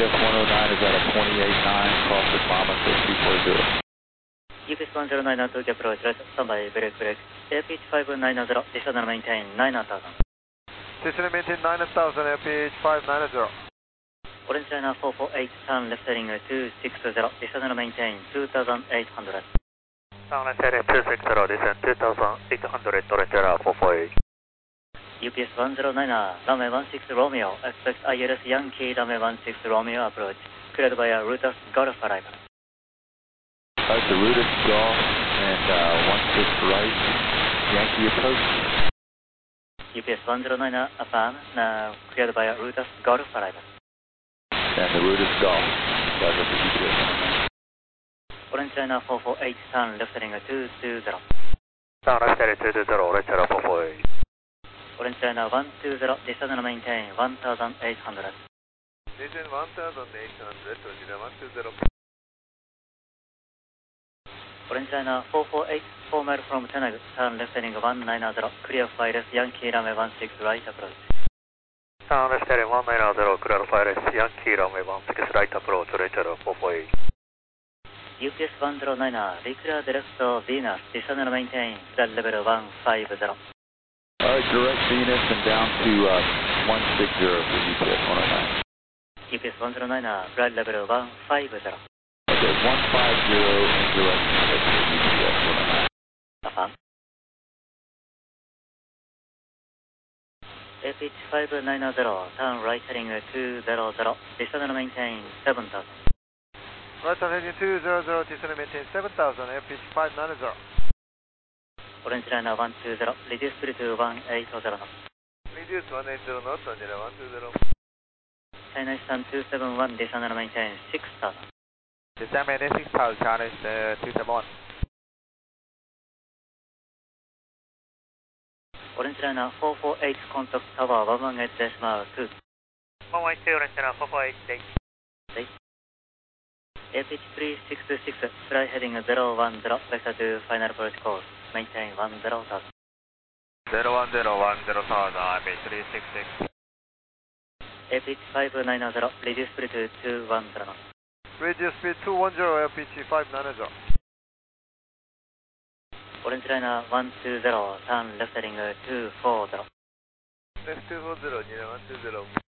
UPS 109 is at a 28.9, Crawford Mama 6240. UPS 109 to approach, right, standby, brake, APH 590, descend maintain 9000. Descend maintain 9000, APH 590. Orange China 448, turn left heading 260, descend maintain 2800. Turn left heading 260, descend 2800, Orange China 448. UPS 109, runway 16 Romeo, expect ILS Yankee, runway 16 Romeo approach, cleared by a Rutas Golf arrival. Alright, the Rutas Golf and 16 right, Yankee approach. UPS 109, affirm, now cleared by a Rutas Golf arrival. And the Rutas Golf, flies up to UPS 109. Orange China 448, turn left heading 220. Turn left heading 220, Orange China 448. Orange China 120, descend maintain 1800. Descend 1800, 120. Orange China 448, 4 mile from Tenaga, turn left heading 190, clear fires Yankee runway 16 right approach. Turn left heading 190, clear fires Yankee runway 16 right approach, Orange China 448. UPS 109, declare direct Venus, descend maintain, flight level 150. Alright, direct Venus and down to 160 for UPS 109. UPS 109, flight level 150. Okay, 150 and direct Venus for UPS 109. Affirm. APH 590, turn right heading 200, descend maintain 7000. Right turn heading 200, descend maintain 7000, APH 590. Orange China 120, reduce speed to 180 knots. Reduce 180 knots, China 120. China Eastern 271, descend maintain 6000. Descend maintain 6000, China 271. Orange China 448, contact tower 118.2. 112, Orange China 448, date. APH 366, fly heading 010, vector to final approach course, maintain 10,000. 010, 10,000, IMA 366. APH 590, reduce speed to 210 knots. Reduce speed 210, LPG 590. Orange China 120, turn left heading 240. Left 240, 120.